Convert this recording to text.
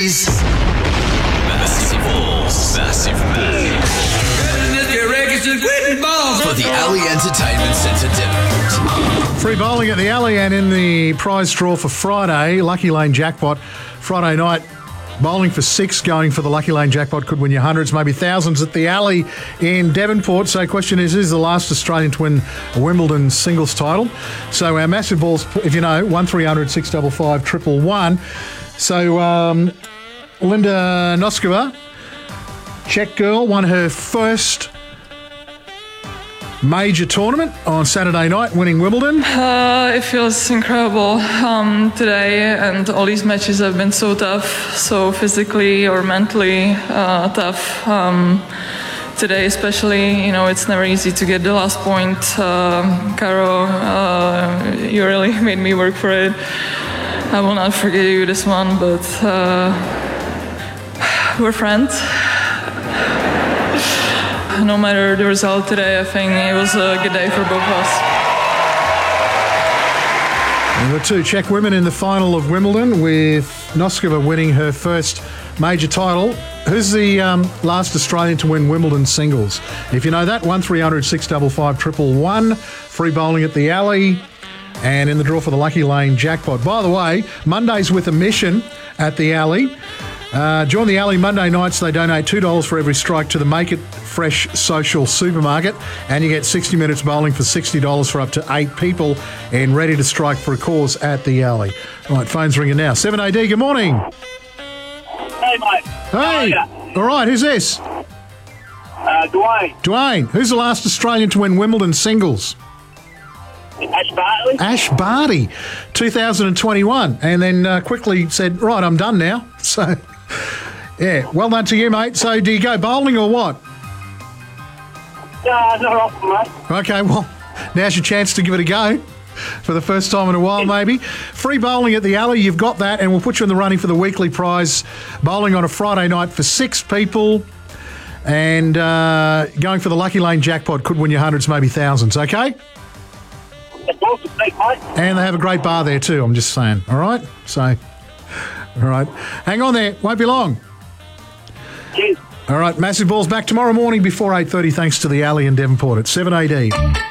Massive balls. Massive balls. For the Alley Entertainment Centre Devonport. Free bowling at the Alley and in the prize draw for Friday, Lucky Lane Jackpot. Friday night, bowling for 6, going for the Lucky Lane Jackpot could win you hundreds, maybe thousands at the Alley in Devonport. So question is the last Australian to win a Wimbledon singles title? So our massive balls, if you know, 1300 655 111. So Linda Noskova, Czech girl, won her first major tournament on Saturday night, winning Wimbledon. It feels incredible today, and all these matches have been so tough, so physically or mentally tough. Today especially, it's never easy to get the last point. Caro, you really made me work for it. I will not forget you this one, but we're friends. No matter the result today, I think it was a good day for both of us. And the two Czech women in the final of Wimbledon, with Noskova winning her first major title. Who's the last Australian to win Wimbledon singles? If you know that, 1300 655 111. Free bowling at the Alley and in the draw for the Lucky Lane Jackpot. By the way, Mondays with a mission at the Alley. Join the Alley Monday nights. They donate $2 for every strike to the Make It Fresh Social Supermarket, and you get 60 minutes bowling for $60 for up to 8 people and ready to strike for a cause at the Alley. Right, phone's ringing now. 7AD, good morning. Hey, mate. Hey. All right, who's this? Dwayne. Dwayne. Who's the last Australian to win Wimbledon singles? Ash Bartley. Ash Barty, 2021. And then quickly said, right, I'm done now. So, yeah, well done to you, mate. So do you go bowling or what? Not often, mate. Okay, well, now's your chance to give it a go for the first time in a while, maybe. Free bowling at the Alley, you've got that, and we'll put you in the running for the weekly prize, bowling on a Friday night for 6 people, and going for the Lucky Lane Jackpot could win you hundreds, maybe thousands, okay? That's awesome, thanks, mate. And they have a great bar there too, I'm just saying, all right? So, all right. Hang on there, won't be long. Cheers. All right, Massive Balls back tomorrow morning before 8:30, thanks to the Alley in Devonport at 7AD.